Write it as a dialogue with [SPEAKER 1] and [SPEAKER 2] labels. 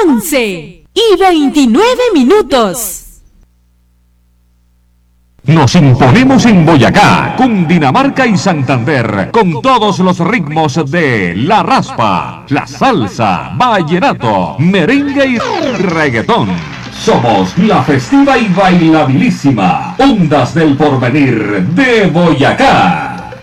[SPEAKER 1] 11:29.
[SPEAKER 2] Nos imponemos en Boyacá, Cundinamarca y Santander, con todos los ritmos de la raspa, la salsa, vallenato, merengue y reggaetón. Somos la festiva y bailabilísima Ondas del Porvenir de Boyacá.